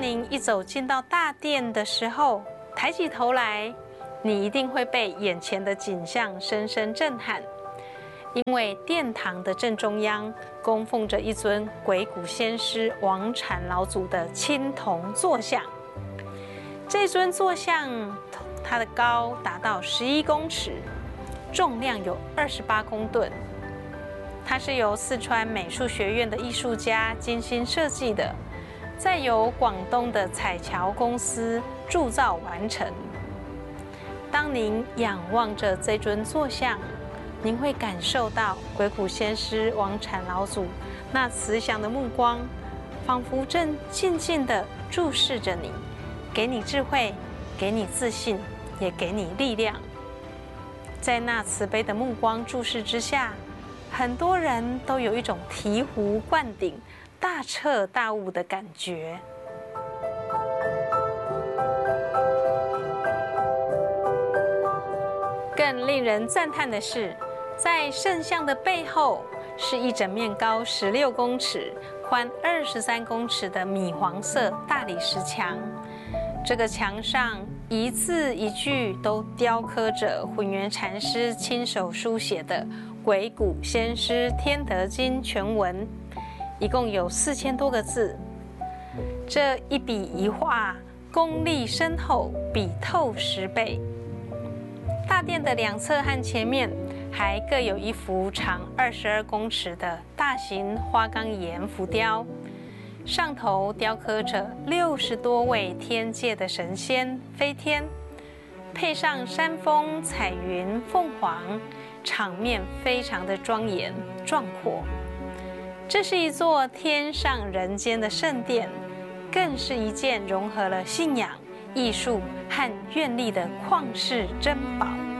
您一走进到大殿的时候，抬起头来，你一定会被眼前的景象深深震撼。因为殿堂的正中央供奉着一尊鬼谷先师王禅老祖的青铜坐像。这尊坐像，它的高达到11公尺，重量有28公吨。它是由四川美术学院的艺术家精心设计的，再由广东的彩桥公司铸造完成。当您仰望着这尊坐像，您会感受到鬼谷先师王禅老祖那慈祥的目光，仿佛正静静地注视着你，给你智慧，给你自信，也给你力量。在那慈悲的目光注视之下，很多人都有一种醍醐灌顶、大彻大悟的感觉。更令人赞叹的是，在圣像的背后是一整面高16公尺、宽23公尺的米黄色大理石墙。这个墙上一字一句都雕刻着混元禅师亲手书写的《鬼谷先师天德经》全文，一共有4000多个字。这一笔一画，功力深厚，笔透10倍。大殿的两侧和前面还各有一幅长22公尺的大型花岗岩浮雕，上头雕刻着60多位天界的神仙飞天，配上山峰、彩云、凤凰，场面非常的庄严壮阔。这是一座天上人间的圣殿，更是一件融合了信仰、艺术和愿力的旷世珍宝。